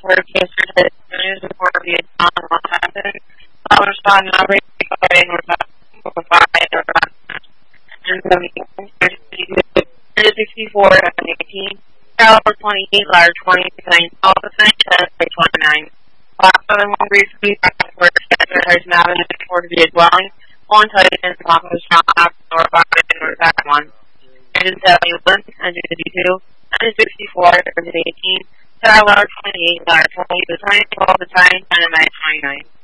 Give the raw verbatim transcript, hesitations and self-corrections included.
yesterday. The news report via John Washington. Flowers saw now recording was up for five or and sixty-four and eighteen. Caliber twenty-eight, large twenty-nine, all the same test by twenty-nine. Last other one briefly where Spencer has now been reported via dwelling. One tight end top of the strong or five or back one. Engine seventy-one, engine fifty-two, engine sixty-four, engine eighteen. Caliber twenty-eight, large twenty, the time, twelve, the time, and a twenty-nine.